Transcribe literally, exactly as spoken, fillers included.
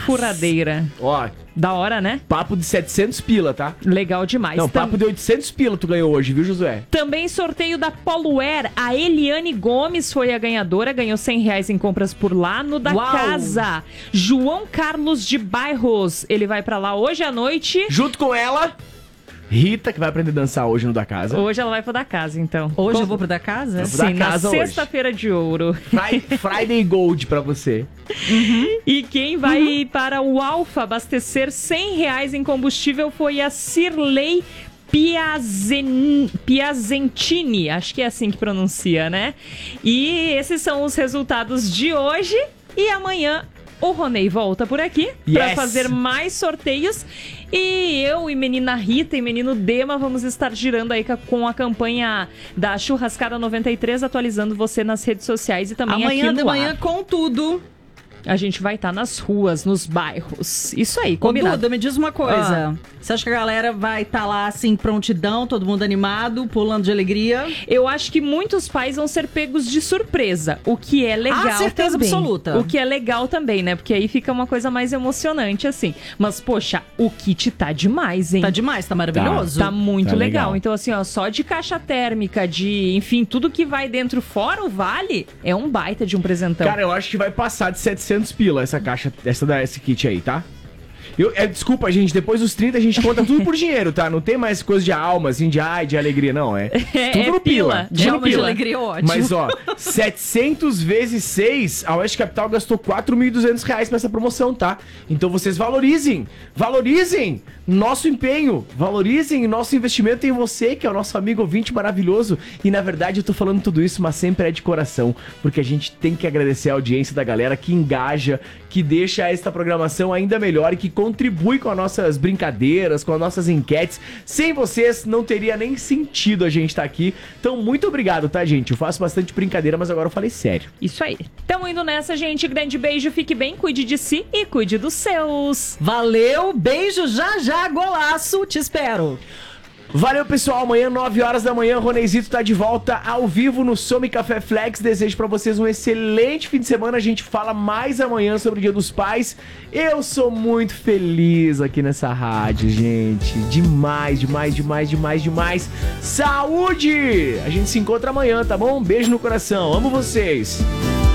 furadeira. Ó, da hora, né? Papo de setecentos pila, tá? Legal demais. Não, Tam... papo de oitocentos pila tu ganhou hoje, viu, Josué? Também sorteio da Poluer. A Eliane Gomes foi a ganhadora, ganhou cem reais em compras por lá no da Uau. casa. João Carlos de Bairros, ele vai pra lá hoje à noite. Junto com ela, Rita, que vai aprender a dançar hoje no da casa. Hoje ela vai pro da casa, então. Hoje Com... eu vou pro da casa? Eu vou da Sim, casa na hoje. sexta-feira de ouro. Friday, Friday Gold pra você. Uhum. E quem vai uhum. para o Alfa abastecer cem reais em combustível foi a Cirlei Piazen... Piazentini, acho que é assim que pronuncia, né? E esses são os resultados de hoje. E amanhã o Ronei volta por aqui yes. para fazer mais sorteios. E eu e menina Rita e menino Dema vamos estar girando aí com a campanha da Churrascada noventa e três, atualizando você nas redes sociais e também amanhã aqui no de manhã ar. Com tudo. A gente vai estar tá nas ruas, nos bairros. Isso aí, combinado. Ô, Duda, me diz uma coisa. Ah. Você acha que a galera vai estar tá lá, assim, prontidão, todo mundo animado, pulando de alegria? Eu acho que muitos pais vão ser pegos de surpresa, o que é legal ah, certeza também. absoluta. O que é legal também, né? Porque aí fica uma coisa mais emocionante, assim. Mas, poxa, o kit tá demais, hein? Tá demais, tá maravilhoso. Tá, tá muito tá legal. legal. Então, assim, ó, só de caixa térmica, de, enfim, tudo que vai dentro fora o vale, é um baita de um presentão. Cara, eu acho que vai passar de setecentos pila essa caixa. Essa da, esse kit aí, tá? Eu, é, desculpa, gente, depois dos trinta a gente conta tudo por dinheiro, tá? Não tem mais coisa de alma, assim, de ai, de alegria, não. É, é tudo é no pila. pila. De alma de alegria, ótimo. Mas, ó, setecentos vezes seis, a Oeste Capital gastou quatro mil e duzentos reais pra essa promoção, tá? Então vocês valorizem, valorizem nosso empenho, valorizem nosso investimento em você, que é o nosso amigo ouvinte maravilhoso. E, na verdade, eu tô falando tudo isso, mas sempre é de coração, porque a gente tem que agradecer a audiência da galera que engaja, que deixa esta programação ainda melhor e que contribui com as nossas brincadeiras, com as nossas enquetes. Sem vocês, não teria nem sentido a gente estar aqui. Então, muito obrigado, tá, gente? Eu faço bastante brincadeira, mas agora eu falei sério. Isso aí. Tamo indo nessa, gente. Grande beijo, fique bem, cuide de si e cuide dos seus. Valeu, beijo, já já, golaço, te espero. Valeu, pessoal. Amanhã, nove horas da manhã, Roneizito tá de volta ao vivo no Some Café Flex. Desejo pra vocês um excelente fim de semana. A gente fala mais amanhã sobre o Dia dos Pais. Eu sou muito feliz aqui nessa rádio, gente. Demais, demais, demais, demais, demais. Saúde! A gente se encontra amanhã, tá bom? Um beijo no coração. Amo vocês.